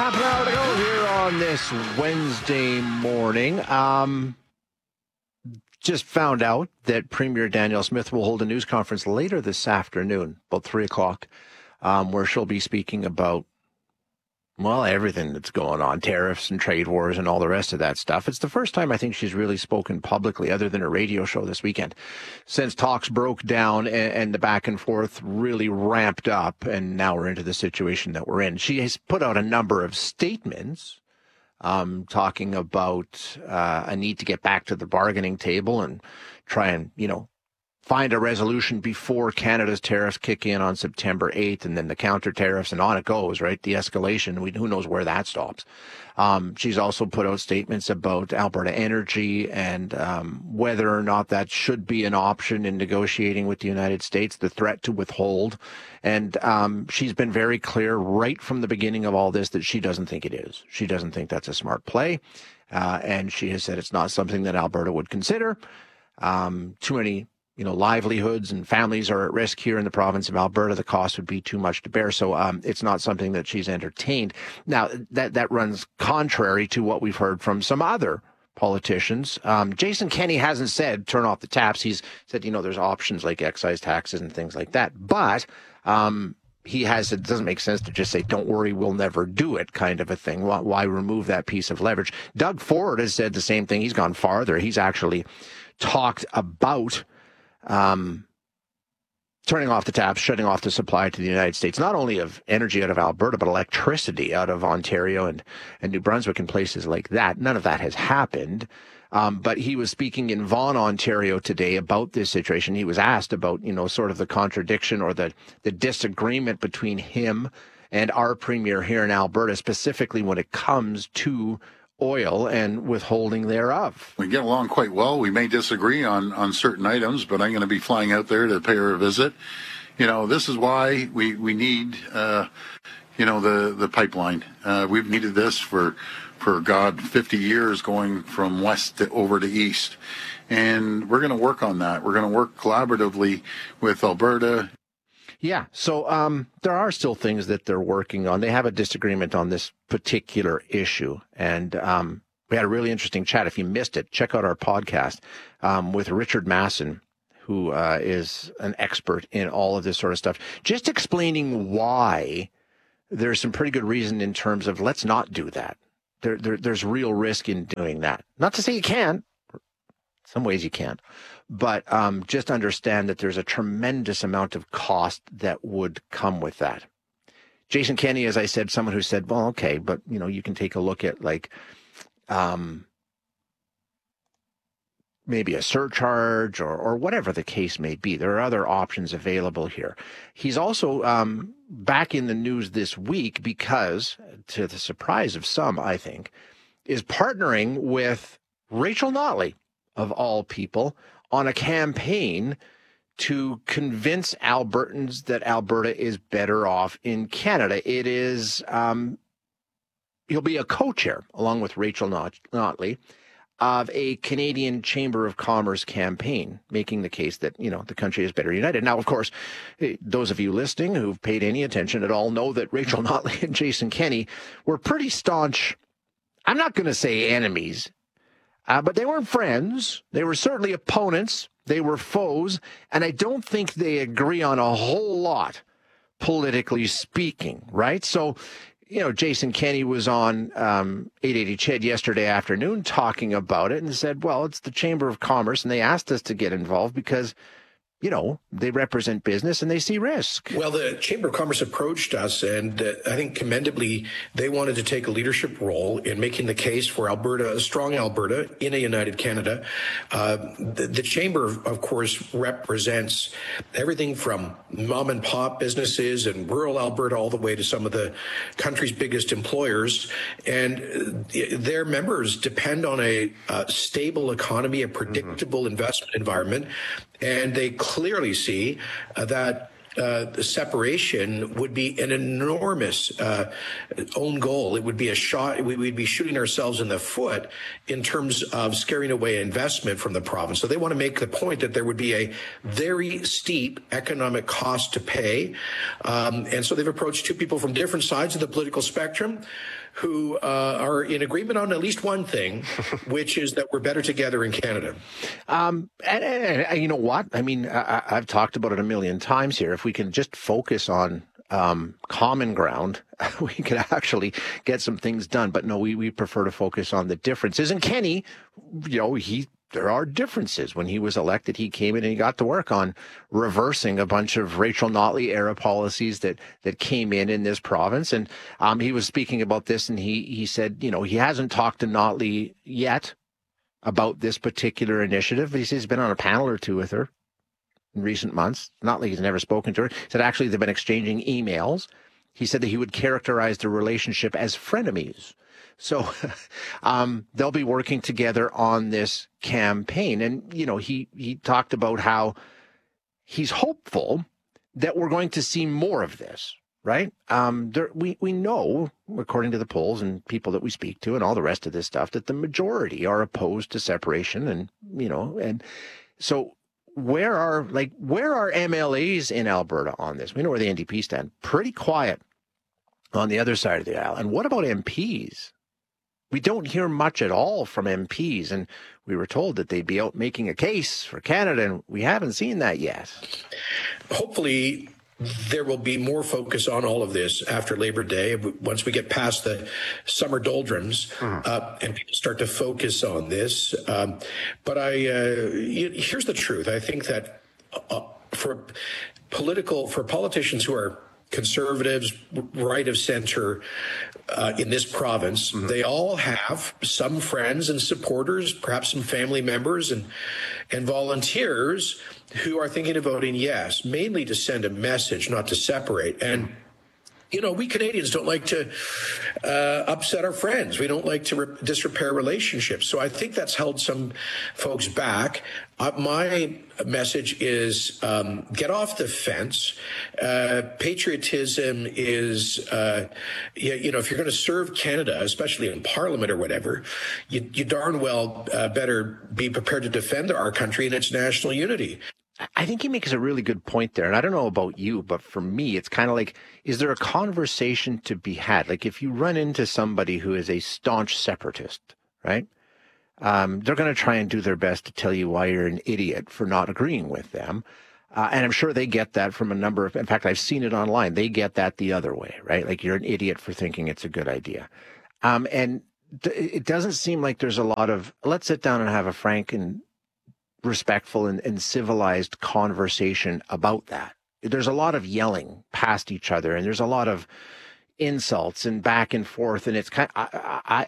Half an hour to go here on this Wednesday morning. Just found out that Premier Danielle Smith will hold a news conference later this afternoon, about 3 o'clock, where she'll be speaking about, well, everything that's going on, tariffs and trade wars and all the rest of that stuff. It's the first time I think she's really spoken publicly, other than a radio show this weekend, since talks broke down and the back and forth really ramped up, and now we're into the situation that we're in. She has put out a number of statements talking about a need to get back to the bargaining table and try and, find a resolution before Canada's tariffs kick in on September 8th, and then the counter tariffs, and on it goes, right? The escalation, who knows where that stops. She's also put out statements about Alberta Energy and whether or not that should be an option in negotiating with the United States, the threat to withhold. And she's been very clear right from the beginning of all this that she doesn't think it is. She doesn't think that's a smart play. And she has said it's not something that Alberta would consider. Too many livelihoods and families are at risk here in the province of Alberta. The cost would be too much to bear. So it's not something that she's entertained. Now, that runs contrary to what we've heard from some other politicians. Jason Kenney hasn't said turn off the taps. He's said, there's options like excise taxes and things like that. But he has said it doesn't make sense to just say, don't worry, we'll never do it kind of a thing. Why remove that piece of leverage? Doug Ford has said the same thing. He's gone farther. He's actually talked about turning off the taps, shutting off the supply to the United States, not only of energy out of Alberta, but electricity out of Ontario and New Brunswick and places like that. None of that has happened. But he was speaking in Vaughan, Ontario today about this situation. He was asked about, sort of the contradiction or the disagreement between him and our premier here in Alberta, specifically when it comes to oil and withholding thereof. We get along quite well. We may disagree on certain items, but I'm going to be flying out there to pay her a visit. This is why we need, the pipeline. We've needed this for 50 years, going from west over to east. And we're going to work on that. We're going to work collaboratively with Alberta. Yeah, so there are still things that they're working on. They have a disagreement on this particular issue, and we had a really interesting chat. If you missed it, check out our podcast with Richard Masson, who is an expert in all of this sort of stuff, just explaining why there's some pretty good reason in terms of let's not do that. There's real risk in doing that. Not to say you can't. Some ways you can't. But just understand that there's a tremendous amount of cost that would come with that. Jason Kenney, as I said, someone who said, well, okay, but, you can take a look at maybe a surcharge or whatever the case may be. There are other options available here. He's also back in the news this week because, to the surprise of some, I think, is partnering with Rachel Notley, of all people, on a campaign to convince Albertans that Alberta is better off in Canada. It is, he'll be a co-chair, along with Rachel Notley, of a Canadian Chamber of Commerce campaign, making the case that, the country is better united. Now, of course, those of you listening who've paid any attention at all know that Rachel Notley and Jason Kenney were pretty staunch, I'm not going to say enemies, but they weren't friends. They were certainly opponents. They were foes. And I don't think they agree on a whole lot, politically speaking, right? So, Jason Kenney was on 880 CHED yesterday afternoon talking about it and said, well, it's the Chamber of Commerce, and they asked us to get involved because, they represent business and they see risk. Well, the Chamber of Commerce approached us, and I think commendably, they wanted to take a leadership role in making the case for Alberta, a strong Alberta in a united Canada. The Chamber, of course, represents everything from mom and pop businesses in rural Alberta all the way to some of the country's biggest employers. And their members depend on a stable economy, a predictable investment environment. And they clearly see that the separation would be an enormous own goal. It would be a shot. We'd be shooting ourselves in the foot in terms of scaring away investment from the province. So they want to make the point that there would be a very steep economic cost to pay. And so they've approached two people from different sides of the political spectrum who are in agreement on at least one thing, which is that we're better together in Canada. And you know what? I mean, I've talked about it a million times here. If we can just focus on common ground, we could actually get some things done. But no, we prefer to focus on the differences. And Kenny, there are differences. When he was elected, he came in and he got to work on reversing a bunch of Rachel Notley era policies that came in this province. And he was speaking about this, and he said, he hasn't talked to Notley yet about this particular initiative, but he says he's been on a panel or two with her in recent months. Notley has never spoken to her. He said actually they've been exchanging emails. He said that he would characterize the relationship as frenemies. So they'll be working together on this campaign. And, he talked about how he's hopeful that we're going to see more of this, right? We know, according to the polls and people that we speak to and all the rest of this stuff, that the majority are opposed to separation. And so where are MLAs in Alberta on this? We know where the NDP stand. Pretty quiet on the other side of the aisle. And what about MPs? We don't hear much at all from MPs, and we were told that they'd be out making a case for Canada, and we haven't seen that yet. Hopefully, there will be more focus on all of this after Labor Day, once we get past the summer doldrums, and people start to focus on this. But here's the truth. I think that for politicians who are conservatives, right of center in this province, they all have some friends and supporters, perhaps some family members and volunteers who are thinking of voting yes, mainly to send a message, not to separate. And we Canadians don't like to upset our friends. We don't like to disrepair relationships. So I think that's held some folks back. My message is get off the fence. Patriotism is, if you're going to serve Canada, especially in Parliament or whatever, you darn well better be prepared to defend our country and its national unity. I think he makes a really good point there. And I don't know about you, but for me, it's kind of like, is there a conversation to be had? Like if you run into somebody who is a staunch separatist, right? They're going to try and do their best to tell you why you're an idiot for not agreeing with them. And I'm sure they get that from in fact, I've seen it online. They get that the other way, right? Like you're an idiot for thinking it's a good idea. And it doesn't seem like there's a lot of, let's sit down and have a frank and respectful and civilized conversation about that. There's a lot of yelling past each other, and there's a lot of insults and back and forth. And it's kind of,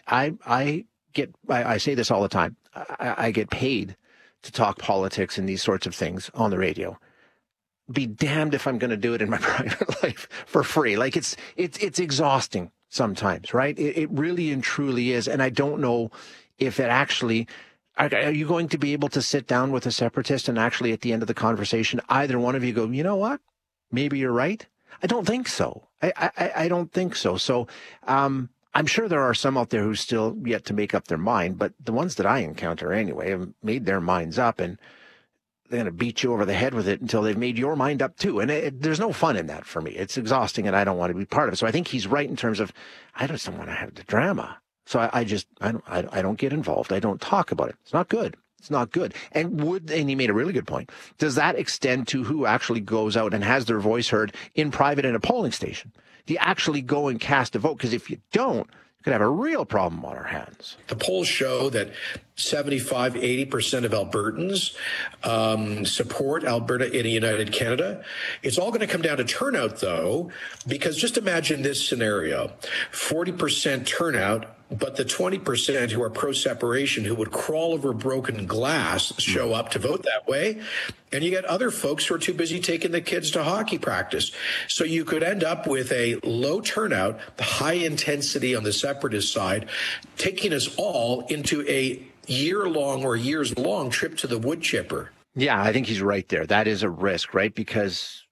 I say this all the time. I get paid to talk politics and these sorts of things on the radio. Be damned if I'm going to do it in my private life for free. Like it's exhausting sometimes, right? It really and truly is. And I don't know if it actually, are you going to be able to sit down with a separatist and actually at the end of the conversation, either one of you go, you know what? Maybe you're right. I don't think so. I don't think so. So I'm sure there are some out there who still yet to make up their mind, but the ones that I encounter anyway have made their minds up, and they're going to beat you over the head with it until they've made your mind up too. And there's no fun in that for me. It's exhausting, and I don't want to be part of it. So I think he's right in terms of, I just don't want to have the drama. So I don't get involved. I don't talk about it. It's not good. It's not good. And he made a really good point. Does that extend to who actually goes out and has their voice heard in private in a polling station? Do you actually go and cast a vote? Because if you don't, you could have a real problem on our hands. The polls show that 75, 80% of Albertans support Alberta in a united Canada. It's all going to come down to turnout, though, because just imagine this scenario. 40% turnout, but the 20% who are pro-separation, who would crawl over broken glass, show up to vote that way. And you get other folks who are too busy taking the kids to hockey practice. So you could end up with a low turnout, the high intensity on the separatist side, taking us all into a year-long or years-long trip to the wood chipper. Yeah, I think he's right there. That is a risk, right? Because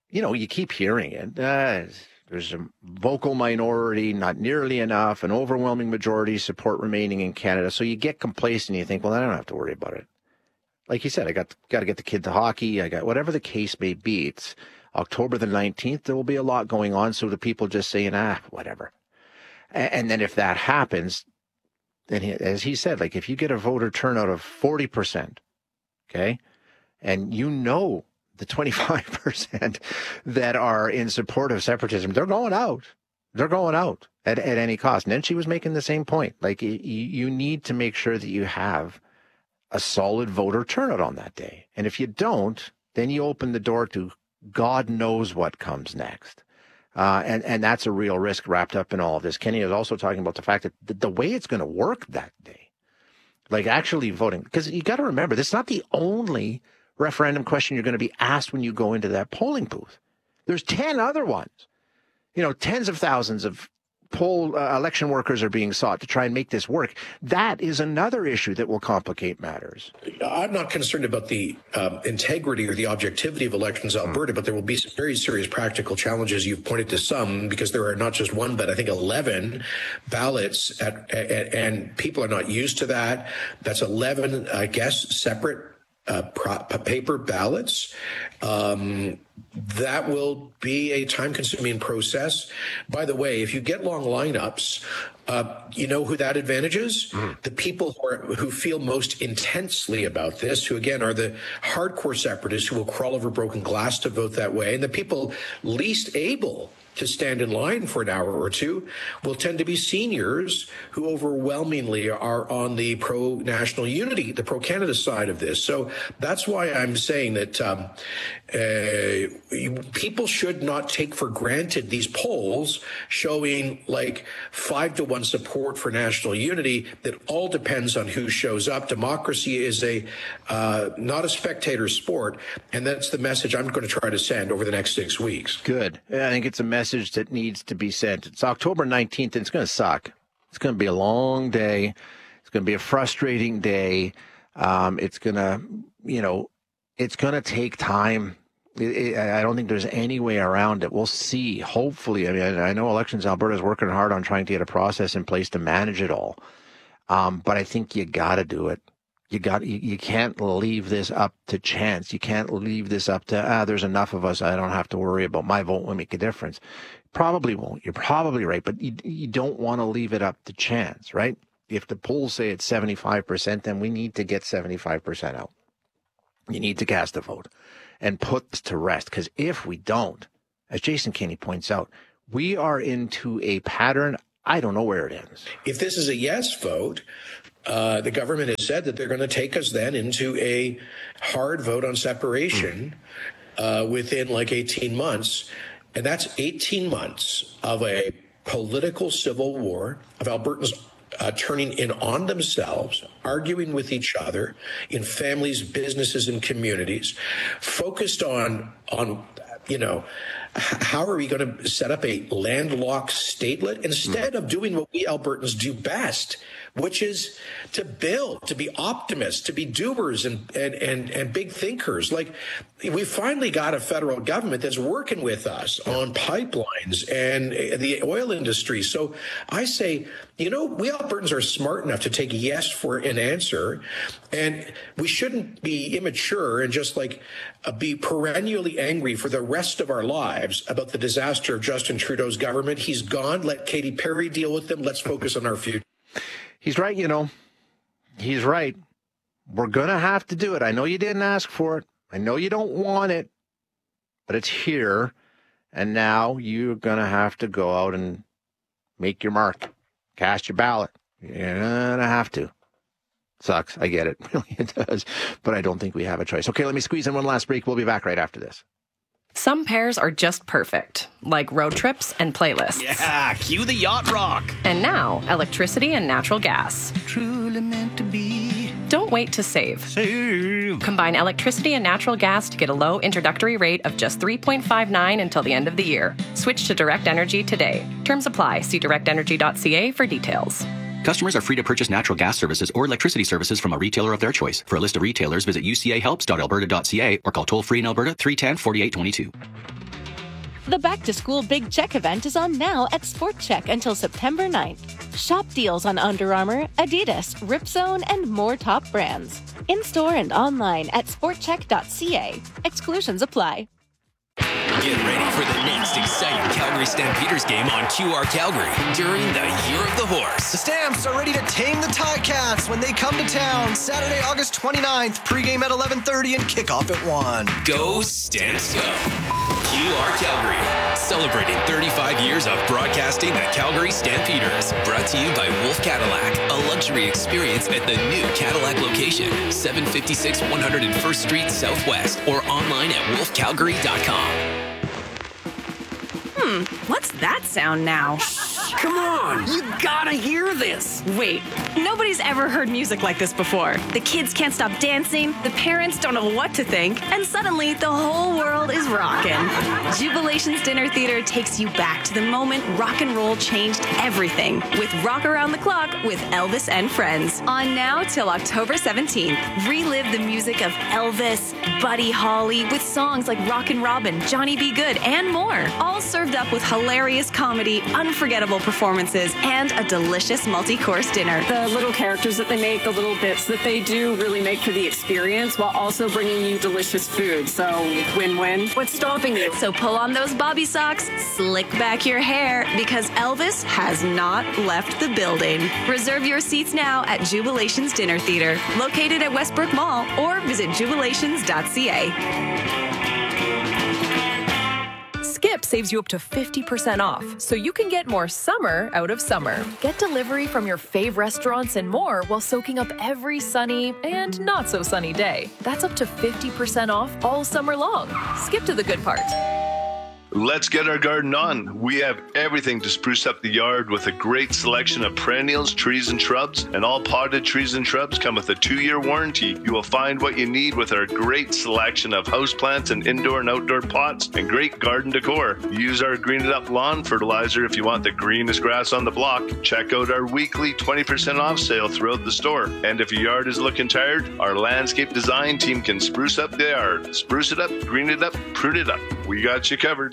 you keep hearing it. There's a vocal minority, not nearly enough, an overwhelming majority support remaining in Canada. So you get complacent. You think, well, I don't have to worry about it. Like you said, I got to get the kid to hockey. I got whatever the case may be. It's October the 19th. There will be a lot going on. So the people just saying, whatever. And then if that happens, then as he said, like if you get a voter turnout of 40%, okay, and the 25% that are in support of separatism, they're going out. They're going out at any cost. And then she was making the same point. Like you need to make sure that you have a solid voter turnout on that day. And if you don't, then you open the door to God knows what comes next. And that's a real risk wrapped up in all of this. Kenny is also talking about the fact that the way it's going to work that day, like actually voting, because you got to remember, this is not the only referendum question you're going to be asked when you go into that polling booth. There's 10 other ones. Tens of thousands of election workers are being sought to try and make this work. That is another issue that will complicate matters. I'm not concerned about the integrity or the objectivity of elections in Alberta, but there will be some very serious practical challenges. You've pointed to some, because there are not just one, but I think 11 ballots, and people are not used to that. That's 11, I guess, separate paper ballots. That will be a time-consuming process. By the way, if you get long lineups, you know who that advantage is? The people who feel most intensely about this, who again are the hardcore separatists who will crawl over broken glass to vote that way, and the people least able to stand in line for an hour or two will tend to be seniors who overwhelmingly are on the pro-national unity, the pro-Canada side of this. So that's why I'm saying that people should not take for granted these polls showing like 5-1 support for national unity. That all depends on who shows up. Democracy is not a spectator sport, and that's the message I'm going to try to send over the next 6 weeks. Good. I think it's a message that needs to be sent. It's October 19th, and it's going to suck. It's going to be a long day. It's going to be a frustrating day. It's going to take time. I don't think there's any way around it. We'll see. Hopefully, I know Elections Alberta is working hard on trying to get a process in place to manage it all. But I think you got to do it. You can't leave this up to chance. You can't leave this up to, there's enough of us, I don't have to worry about my vote will make a difference. Probably won't. You're probably right. But you don't want to leave it up to chance, right? If the polls say it's 75%, then we need to get 75% out. You need to cast a vote and put this to rest. Because if we don't, as Jason Kenney points out, we are into a pattern. I don't know where it ends. If this is a yes vote, the government has said that they're going to take us then into a hard vote on separation within like 18 months. And that's 18 months of a political civil war, of Albertans turning in on themselves, arguing with each other in families, businesses, and communities, focused on how are we going to set up a landlocked statelet instead of doing what we Albertans do best, which is to build, to be optimists, to be doers and big thinkers. Like, we finally got a federal government that's working with us on pipelines and the oil industry. So I say, we Albertans are smart enough to take yes for an answer, and we shouldn't be immature and just be perennially angry for the rest of our lives about the disaster of Justin Trudeau's government. He's gone. Let Katy Perry deal with them. Let's focus on our future. He's right, He's right. We're going to have to do it. I know you didn't ask for it. I know you don't want it, but it's here. And now you're going to have to go out and make your mark. Cast your ballot. You're going to have to. Sucks. I get it. Really, it does. But I don't think we have a choice. Okay, let me squeeze in one last break. We'll be back right after this. Some pairs are just perfect, like road trips and playlists. Yeah, cue the yacht rock. And now, electricity and natural gas. Truly meant to be. Don't wait to save. Combine electricity and natural gas to get a low introductory rate of just $3.59 until the end of the year. Switch to Direct Energy today. Terms apply. See directenergy.ca for details. Customers are free to purchase natural gas services or electricity services from a retailer of their choice. For a list of retailers, visit ucahelps.alberta.ca or call toll-free in Alberta 310-4822. The back-to-school Big Check event is on now at Sport Check until September 9th. Shop deals on Under Armour, Adidas, Ripzone, and more top brands. In-store and online at sportcheck.ca. Exclusions apply. Get ready for the next exciting Calgary Stampeders game on QR Calgary during the Year of the Horse. The Stamps are ready to tame the Ticats when they come to town Saturday, August 29th. Pregame at 11:30 and kickoff at 1. Go Stamps go! QR Calgary, celebrating 35 years of broadcasting the Calgary Stampeders. Brought to you by Wolf Cadillac, a luxury experience at the new Cadillac location, 756 101st Street Southwest, or online at wolfcalgary.com. What's that sound now? Come on, you gotta hear this. Wait, nobody's ever heard music like this before. The kids can't stop dancing, the parents don't know what to think, and suddenly the whole world is rocking. Jubilation's Dinner Theater takes you back to the moment rock and roll changed everything with Rock Around the Clock with Elvis and Friends. On now till October 17th. Relive the music of Elvis, Buddy Holly with songs like Rockin' Robin, Johnny B. Good, and more. All served up with hilarious comedy, unforgettable performances, and a delicious multi-course dinner. The little characters that they make, the little bits that they do really make for the experience while also bringing you delicious food. So win-win. What's stopping you? So pull on those bobby socks, slick back your hair, because Elvis has not left the building. Reserve your seats now at Jubilation's Dinner Theater, located at Westbrook Mall, or visit jubilations.ca. Skip saves you up to 50% off, so you can get more summer out of summer. Get delivery from your fave restaurants and more while soaking up every sunny and not so sunny day. That's up to 50% off all summer long. Skip to the good part. Let's get our garden on. We have everything to spruce up the yard with a great selection of perennials, trees, and shrubs. And all potted trees and shrubs come with a 2-year warranty. You will find what you need with our great selection of houseplants and indoor and outdoor pots and great garden decor. Use our Green It Up lawn fertilizer if you want the greenest grass on the block. Check out our weekly 20% off sale throughout the store. And if your yard is looking tired, our landscape design team can spruce up the yard. Spruce it up, green it up, prune it up. We got you covered.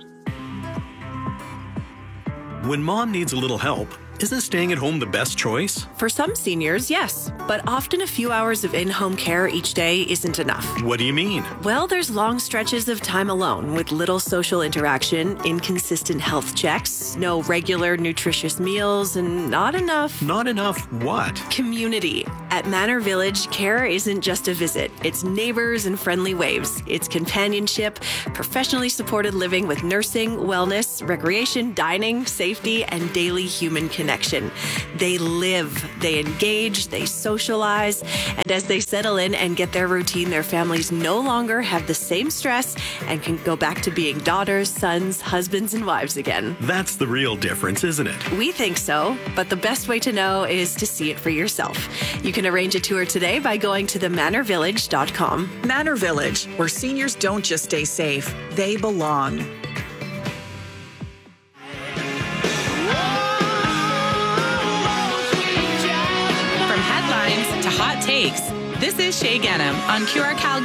When mom needs a little help, isn't staying at home the best choice? For some seniors, yes. But often a few hours of in-home care each day isn't enough. What do you mean? Well, there's long stretches of time alone with little social interaction, inconsistent health checks, no regular nutritious meals, and not enough... Not enough what? Community. At Manor Village, care isn't just a visit. It's neighbors and friendly waves. It's companionship, professionally supported living with nursing, wellness, recreation, dining, safety, and daily human connection. They live, they engage, they socialize, and as they settle in and get their routine, their families no longer have the same stress and can go back to being daughters, sons, husbands, and wives again. That's the real difference, isn't it? We think so, but the best way to know is to see it for yourself. You can arrange a tour today by going to themanorvillage.com. Manor Village, where seniors don't just stay safe, they belong. To hot takes. This is Shay Ghanem on QR Calgary.